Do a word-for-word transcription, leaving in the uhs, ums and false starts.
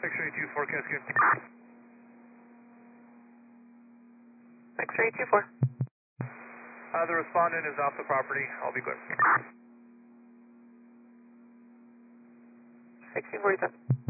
X-ray two four Cascade. X-ray two four. Uh, the respondent is off the property. I'll be clear. sixteen forty-seven.